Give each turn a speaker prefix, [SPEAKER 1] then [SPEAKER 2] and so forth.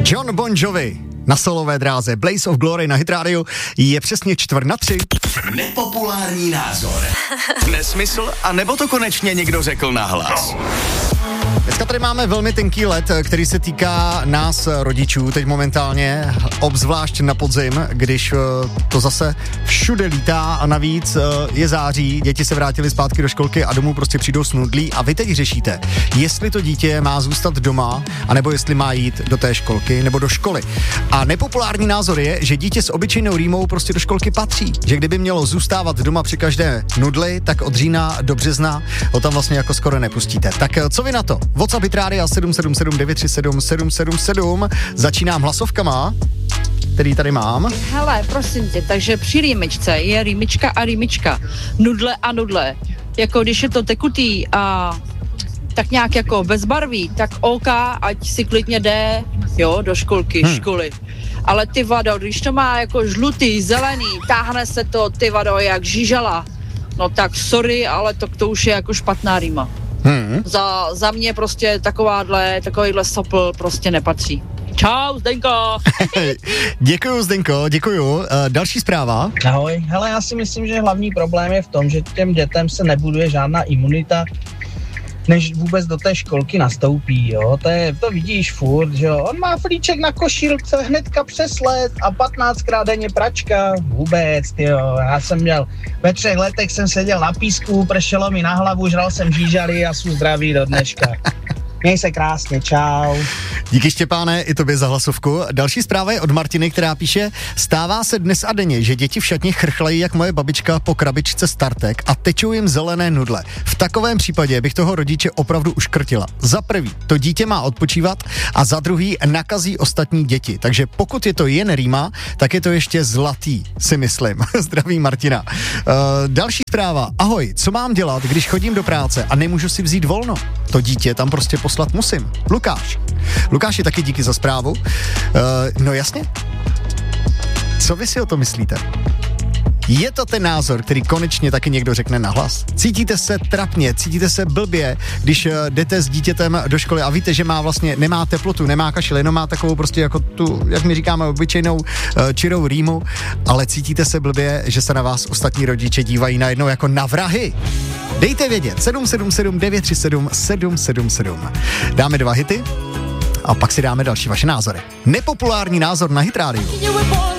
[SPEAKER 1] John Bon Jovi na solové dráze, Blaze of Glory na Hit Radio, je přesně 2:45.
[SPEAKER 2] Nepopulární názor. Nesmysl, a nebo to konečně někdo řekl nahlas?
[SPEAKER 1] Dneska tady máme velmi tenký led, který se týká nás rodičů, teď momentálně, obzvlášť na podzim, když to zase všude lítá a navíc je září, děti se vrátily zpátky do školky a domů prostě přijdou snudlí a vy teď řešíte, jestli to dítě má zůstat doma, anebo jestli má jít do té školky nebo do školy. A nepopulární názor je, že dítě s obyčejnou rýmou prostě do školky patří, že kdyby mělo zůstávat doma při každé nudli, tak od října do března ho tam vlastně jako skoro nepustíte. Tak co vy na to? WhatsApp Hit Radio 777 937 777. Začínám hlasovkama, který tady mám.
[SPEAKER 3] Hele, prosím tě, takže při rýmičce je rýmička a rýmička. Nudle a nudle. Jako když je to tekutý a tak nějak jako bez barví, tak OK, ať si klidně jde, jo, do školky, školy. Ale ty vado, když to má jako žlutý, zelený, táhne se to, ty vado, jak žížala, no tak sorry, ale to už je jako špatná rýma. Za mě prostě takovýhle sopl prostě nepatří. Čau, Zdenko.
[SPEAKER 1] Děkuju, Zdenko, děkuju. Další zpráva.
[SPEAKER 4] Ahoj, hele, já si myslím, že hlavní problém je v tom, že těm dětem se nebuduje žádná imunita, než vůbec do té školky nastoupí, jo, to vidíš furt, že jo, on má flíček na košílce, hnedka přes let a 15krát denně pračka, vůbec, jo, já jsem měl, ve 3 letech jsem seděl na písku, pršelo mi na hlavu, žral jsem žížaly a jsou zdraví do dneška. Měj se krásně, čau.
[SPEAKER 1] Díky, Štěpáne, i tobě za hlasovku. Další zpráva je od Martiny, která píše: stává se dnes a denně, že děti v šatně chrchlají jak moje babička po krabičce Startek a tečou jim zelené nudle. V takovém případě bych toho rodiče opravdu uškrtila. Za prvý, to dítě má odpočívat a za druhý nakazí ostatní děti. Takže pokud je to jen rýma, tak je to ještě zlatý, si myslím. Zdraví, Martina. Další zpráva. Ahoj, co mám dělat, když chodím do práce a nemůžu si vzít volno? To dítě tam prostě poslat musím. Lukáši, taky díky za zprávu. No jasně. Co vy si o to myslíte? Je to ten názor, který konečně taky někdo řekne nahlas? Cítíte se trapně, cítíte se blbě, když jdete s dítětem do školy a víte, že nemá teplotu, nemá kašel, jenom má takovou prostě jako tu, jak my říkáme, obyčejnou čirou rýmu, ale cítíte se blbě, že se na vás ostatní rodiče dívají najednou jako na vrahy? Dejte vědět, 777 937 777. Dáme 2 hity a pak si dáme další vaše názory. Nepopulární názor na Hit Radio.